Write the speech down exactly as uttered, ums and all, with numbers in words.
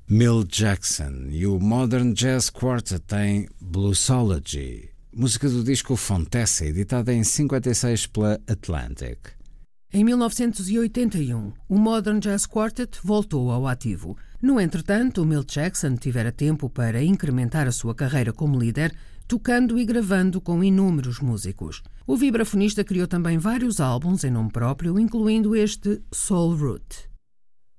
Milt Jackson e o Modern Jazz Quartet têm Bluesology, música do disco Fontessa, editada em cinquenta e seis pela Atlantic. Em mil novecentos e oitenta e um, o Modern Jazz Quartet voltou ao ativo. No entretanto, o Milt Jackson tivera tempo para incrementar a sua carreira como líder, tocando e gravando com inúmeros músicos. O vibrafonista criou também vários álbuns em nome próprio, incluindo este Soul Root.